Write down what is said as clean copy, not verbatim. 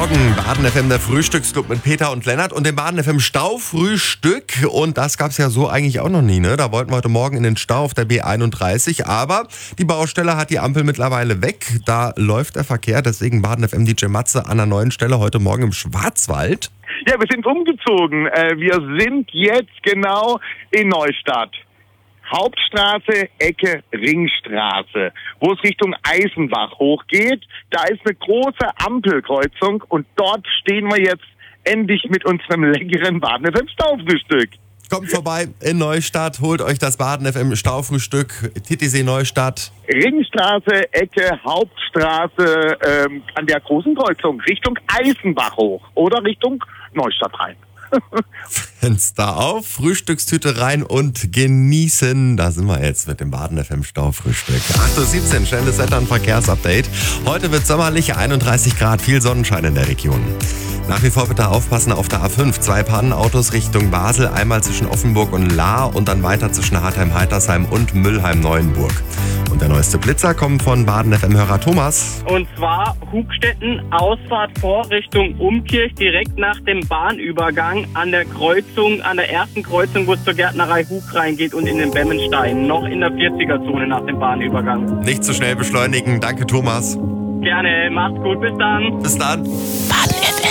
Morgen. Baden FM, der Frühstücksclub mit Peter und Lennart und dem Baden FM Staufrühstück. Und das gab's ja so eigentlich auch noch nie, ne? Da wollten wir heute Morgen in den Stau auf der B31, aber die Baustelle hat die Ampel mittlerweile weg. Da läuft der Verkehr, deswegen Baden FM DJ Matze an einer neuen Stelle heute Morgen im Schwarzwald. Ja, wir sind umgezogen. Wir sind jetzt genau in Neustadt. Hauptstraße, Ecke Ringstraße, wo es Richtung Eisenbach hochgeht. Da ist eine große Ampelkreuzung und dort stehen wir jetzt endlich mit unserem leckeren Baden FM Staufrühstück. Kommt vorbei in Neustadt, holt euch das Baden FM Staufrühstück, Titisee Neustadt. Ringstraße, Ecke Hauptstraße, an der großen Kreuzung, Richtung Eisenbach hoch oder Richtung Neustadt rein. Fenster auf, Frühstückstüte rein und genießen. Da sind wir jetzt mit dem Baden FM Staufrühstück. 8:17 Uhr, schnelles Wetter- und Verkehrsupdate. Heute wird sommerlich, 31 Grad, viel Sonnenschein in der Region. Nach wie vor bitte aufpassen auf der A5. 2 Pannenautos Richtung Basel, einmal zwischen Offenburg und Lahr und dann weiter zwischen Hartheim-Heitersheim und Müllheim-Neuenburg. Und der neueste Blitzer kommt von Baden FM-Hörer Thomas. Und zwar Hugstetten, Ausfahrt vor Richtung Umkirch, direkt nach dem Bahnübergang an der Kreuzung, an der ersten Kreuzung, wo es zur Gärtnerei Hug reingeht und in den Bemmenstein. Noch in der 40er-Zone nach dem Bahnübergang. Nicht zu schnell beschleunigen. Danke, Thomas. Gerne, macht's gut, bis dann. Bis dann.